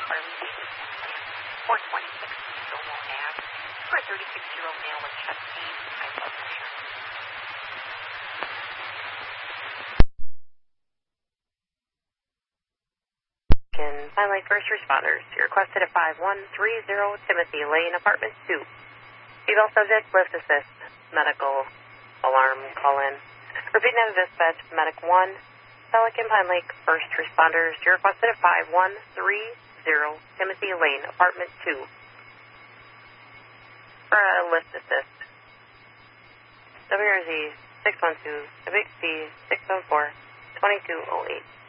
Arlington, 426 Domo Ave for a 36-year-old male with chest pain and high blood pressure. Pine Lake First Responders. You're requested at 5130 Timothy Lane, Apartment 2. Female subject, lift assist, medical alarm call-in. Repeat now to dispatch, medic 1, Pelican Pine Lake First Responders. You're requested at 5130 Timothy Lane, Apartment 2. For a lift assist. WRZ 612, WXC 614 2208.